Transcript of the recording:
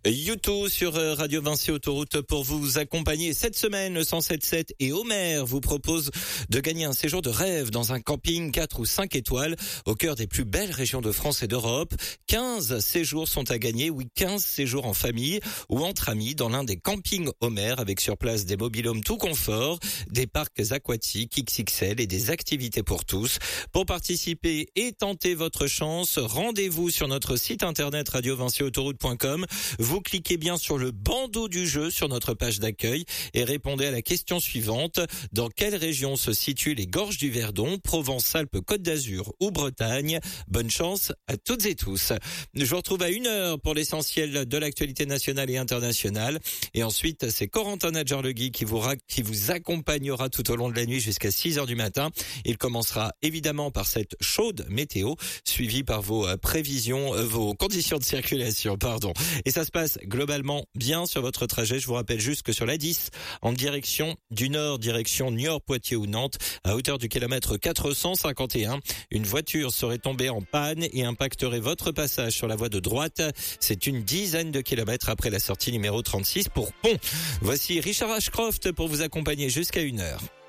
YouTube sur Radio Vinci Autoroute pour vous accompagner cette semaine. Le 107.7 et Homer vous propose de gagner un séjour de rêve dans un camping 4 ou 5 étoiles au cœur des plus belles régions de France et d'Europe. 15 séjours sont à gagner, oui 15 séjours en famille ou entre amis dans l'un des campings Homer avec sur place des mobil-homes tout confort, des parcs aquatiques XXL et des activités pour tous. Pour participer et tenter votre chance, rendez-vous sur notre site internet radiovinciautoroute.com. Vous cliquez bien sur le bandeau du jeu sur notre page d'accueil et répondez à la question suivante. Dans quelle région se situent les Gorges du Verdon, Provence-Alpes-Côte d'Azur ou Bretagne? Bonne chance à toutes et tous. Je vous retrouve à 1h pour l'essentiel de l'actualité nationale et internationale. Et ensuite, c'est Corentin Nadjar-Legui qui vous accompagnera tout au long de la nuit jusqu'à 6h du matin. Il commencera évidemment par cette chaude météo, suivie par vos prévisions, vos conditions de circulation, Et ça se passe globalement bien sur votre trajet. Je vous rappelle juste que sur la 10, en direction du nord, direction Niort, Poitiers ou Nantes, à hauteur du kilomètre 451, une voiture serait tombée en panne et impacterait votre passage sur la voie de droite. C'est une dizaine de kilomètres après la sortie numéro 36 pour Pont. Voici Richard Ashcroft pour vous accompagner jusqu'à 1h.